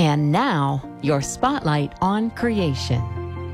And now, your spotlight on creation.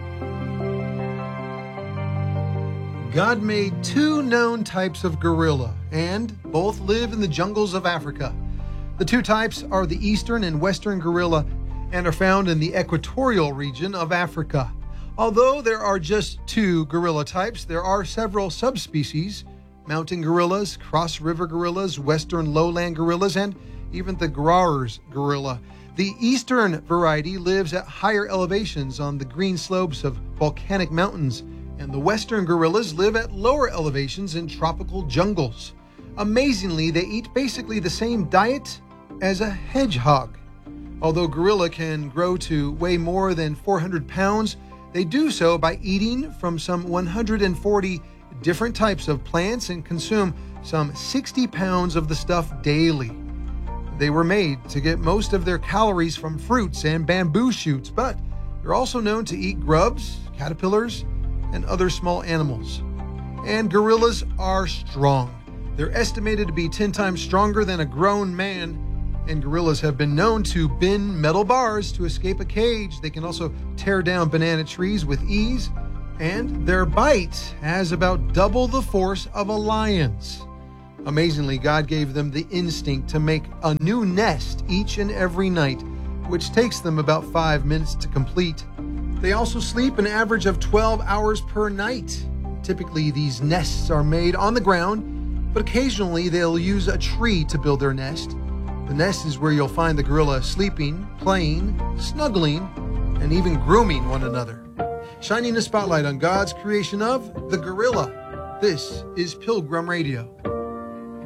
God made two known types of gorilla, and both live in the jungles of Africa. The two types are the eastern and western gorilla and are found in the equatorial region of Africa. Although there are just two gorilla types, there are several subspecies: mountain gorillas, cross-river gorillas, western lowland gorillas, and even the Grauers gorilla. The eastern variety lives at higher elevations on the green slopes of volcanic mountains, and the western gorillas live at lower elevations in tropical jungles. Amazingly, they eat basically the same diet as a hedgehog. Although gorilla can grow to weigh more than 400 pounds, they do so by eating from some 140 different types of plants and consume some 60 pounds of the stuff daily. They were made to get most of their calories from fruits and bamboo shoots, but they're also known to eat grubs, caterpillars, and other small animals. And gorillas are strong. They're estimated to be 10 times stronger than a grown man, and gorillas have been known to bend metal bars to escape a cage. They can also tear down banana trees with ease, and their bite has about double the force of a lion's. Amazingly, God gave them the instinct to make a new nest each and every night, which takes them about 5 minutes to complete. They also sleep an average of 12 hours per night. Typically, these nests are made on the ground, but occasionally they'll use a tree to build their nest. The nest is where you'll find the gorilla sleeping, playing, snuggling, and even grooming one another. Shining a spotlight on God's creation of the gorilla. This is Pilgrim Radio.